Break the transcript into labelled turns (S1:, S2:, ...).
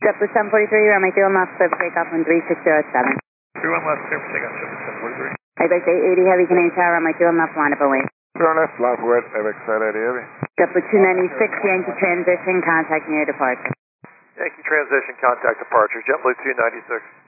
S1: JetBlue 743, runway 31 left, clear for takeoff on 3607.
S2: 31 left, clear for takeoff, JetBlue 743.
S1: Airbus 880 Heavy Canadian Tower, runway 31 left, line up away.
S3: 31 left, line up away, Airbus 880 Heavy.
S1: JetBlue 296, Yankee transition, contact near departure.
S2: Yankee transition, contact departure, JetBlue 296.